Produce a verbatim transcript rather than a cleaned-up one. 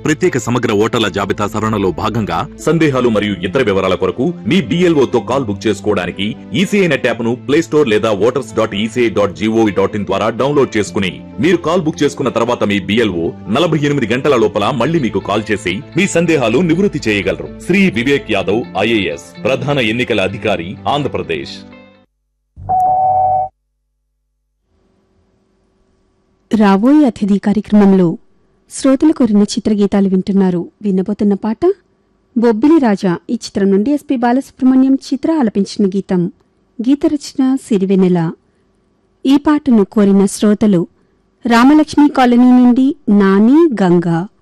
ప్రత్యేక సమగ్ర ఓటర్ల జాబితా సవరణలో భాగంగా సందేహాలు మరియు ఇతర వివరాల కొరకు మీ బిఎల్ఓ తో కాల్ బుక్ చేసుకోవడానికి ఈసీఐ నెట్ యాప్ ను ప్లే స్టోర్ లేదా voters dot ECI dot GOV dot in ద్వారా డౌన్లోడ్ చేసుకుని మీరు కాల్ బుక్ చేసుకున్న తర్వాత మీ బిఎల్ఓ నలభై ఎనిమిది గంటల లోపల మళ్ళీ మీకు కాల్ చేసి మీ సందేహాలు నివృత్తి చేయగలరు. శ్రీ వివేక్ యాదవ్ ఐఏఎస్, ప్రధాన ఎన్నికల అధికారి, ఆంధ్రప్రదేశ్. రాబోయే అతిథి కార్యక్రమంలో శ్రోతలు కోరిన చిత్రగీతాలు వింటున్నారు. వినబోతున్న పాట బొబ్బిలి రాజా ఈ చిత్రం నుండి ఎస్పి బాలసుబ్రహ్మణ్యం చిత్ర ఆలపించిన గీతం. గీత రచన సిరివెన్నెల. ఈ పాటను కోరిన శ్రోతలు రామలక్ష్మి కాలనీ నుండి నాని, గంగా.